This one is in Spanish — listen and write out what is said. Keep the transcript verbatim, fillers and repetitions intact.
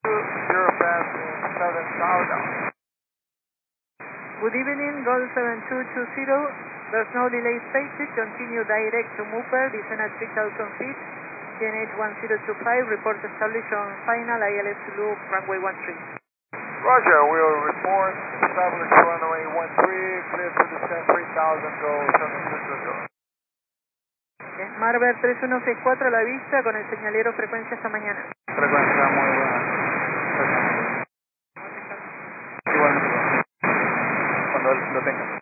zero passing seven thousand. Good evening, Gol seven two two zero. There's no delay expected. Continue direct to Mooper, descend at three thousand feet. G N H one zero two five, report established on final I L S loop runway one three. Roger, we'll report established runway one three, clear to descend three thousand, go seven two two zero. Marver tres uno seis cuatro a la vista con el señalero frecuencia hasta mañana. Frecuencia muy buena. Igualmente. Cuando lo tenga.